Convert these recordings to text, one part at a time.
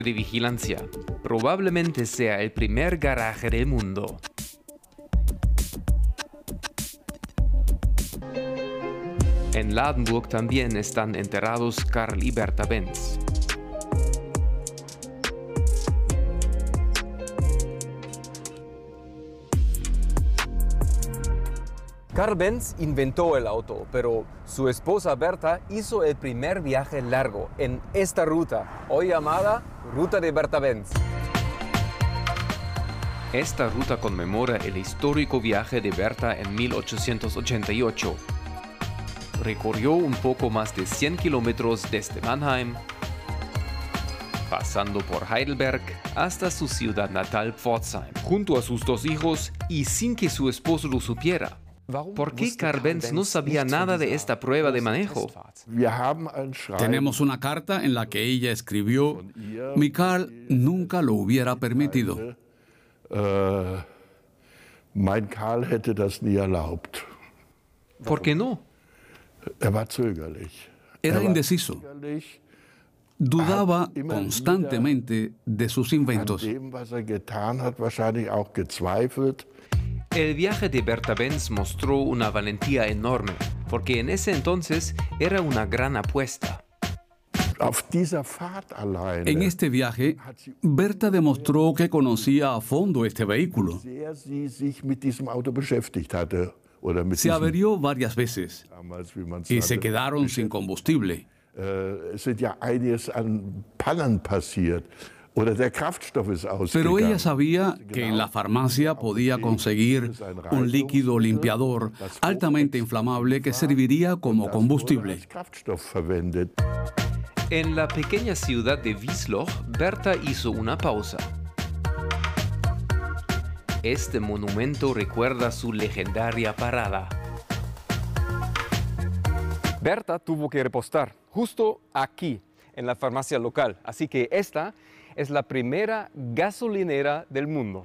de vigilancia. Probablemente sea el primer garaje del mundo. En Ladenburg también están enterrados Karl y Bertha Benz. Karl Benz inventó el auto, pero su esposa Bertha hizo el primer viaje largo en esta ruta, hoy llamada Ruta de Bertha Benz. Esta ruta conmemora el histórico viaje de Bertha en 1888. Recorrió un poco más de 100 kilómetros desde Mannheim, pasando por Heidelberg hasta su ciudad natal Pforzheim, junto a sus dos hijos y sin que su esposo lo supiera. ¿Por qué Karl Benz no sabía nada de esta prueba de manejo? Tenemos una carta en la que ella escribió: mi Karl nunca lo hubiera permitido. Mein Karl hätte das nie erlaubt. ¿Por qué no? War zögerlich. Era indeciso. Dudaba constantemente de sus inventos. An dem, was getan hat, wahrscheinlich auch gezweifelt. El viaje de Bertha Benz mostró una valentía enorme, porque en ese entonces era una gran apuesta. Auf dieser Fahrt alleine, En este viaje, Bertha demostró que conocía a fondo este vehículo. sehr sie sich mit diesem Auto beschäftigt hatte. Oder mit Se diesem, averió varias veces damals, wie man's y se nannte. quedaron sin combustible. Es sind ja einiges an Pannen passiert. Oder der Kraftstoff ist Pero ausgegangen. ella sabía que en la farmacia podía conseguir un líquido limpiador altamente inflamable que serviría como combustible. Als Kraftstoff verwendet. En la pequeña ciudad de Wiesloch, Bertha hizo una pausa. Este monumento recuerda su legendaria parada. Bertha tuvo que repostar justo aquí, en la farmacia local. Así que esta es la primera gasolinera del mundo.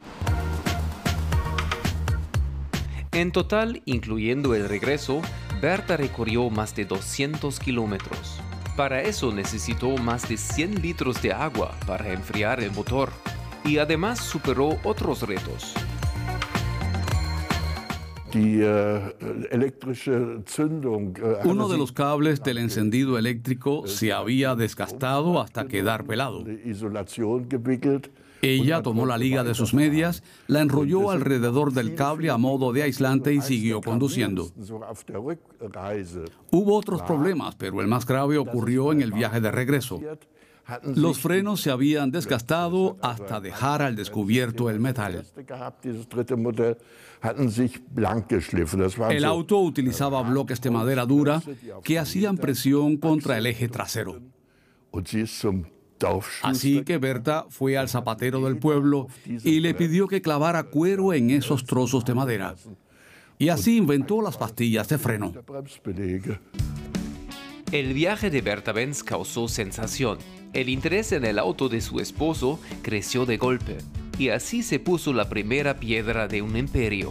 En total, incluyendo el regreso, Bertha recorrió más de 200 kilómetros. Para eso necesitó más de 100 litros de agua para enfriar el motor. Y además superó otros retos. Die elektrische Zündung. Uno de los cables del encendido eléctrico se había desgastado hasta quedar pelado. Isolation gewickelt. Ella tomó la liga de sus medias, la enrolló alrededor del cable a modo de aislante y siguió conduciendo. Auf der Rückreise Hubo otros problemas, pero el más grave ocurrió en el viaje de regreso. Los frenos se habían desgastado hasta dejar al descubierto el metal. Dieses dritte Modell hatten sich blank geschliffen. Das waren El so auto utilizaba bloques de madera dura que hacían presión contra el eje trasero. und sie ist zum Dorfschuster. Así que Bertha fue al zapatero del pueblo y le pidió que clavara cuero en esos trozos de madera. Y así inventó las pastillas de freno. Bremsbeläge. El viaje de Bertha Benz causó sensación. El interés en el auto de su esposo creció de golpe. Y así se puso la primera piedra de un imperio.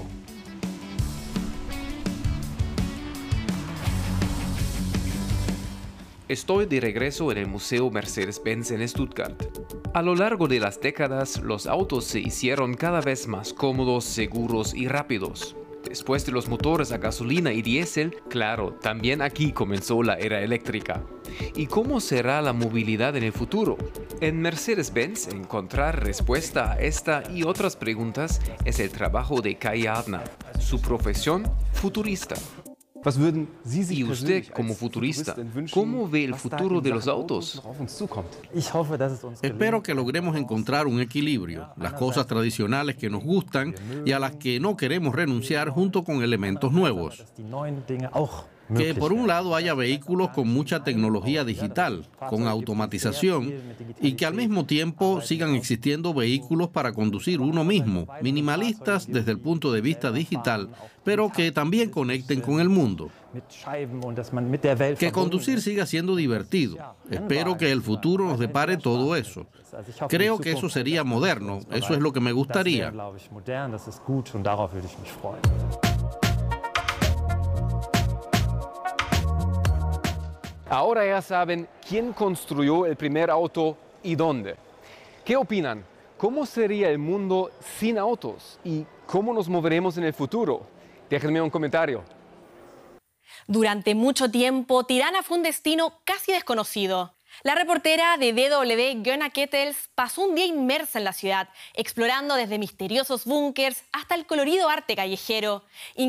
Estoy de regreso en el Museo Mercedes-Benz en Stuttgart. A lo largo de las décadas, los autos se hicieron cada vez más cómodos, seguros y rápidos. Después de los motores a gasolina y diésel, claro, también aquí comenzó la era eléctrica. ¿Y cómo será la movilidad en el futuro? En Mercedes-Benz, encontrar respuesta a esta y otras preguntas es el trabajo de Kai Adner. Su profesión, futurista. Y usted, como futurista, ¿cómo ve el futuro de los autos? Espero que logremos encontrar un equilibrio, las cosas tradicionales que nos gustan y a las que no queremos renunciar junto con elementos nuevos. Que por un lado haya vehículos con mucha tecnología digital, con automatización, y que al mismo tiempo sigan existiendo vehículos para conducir uno mismo, minimalistas desde el punto de vista digital, pero que también conecten con el mundo. Que conducir siga siendo divertido. Espero que el futuro nos depare todo eso. Creo que eso sería moderno, eso es lo que me gustaría. Ahora ya saben quién construyó el primer auto y dónde. ¿Qué opinan? ¿Cómo sería el mundo sin autos? ¿Y cómo nos moveremos en el futuro? Déjenme un comentario. Durante mucho tiempo, Tirana fue un destino casi desconocido. La reportera de DW, Gunna Kettels, pasó un día inmersa en la ciudad, explorando desde misteriosos búnkers hasta el colorido arte callejero.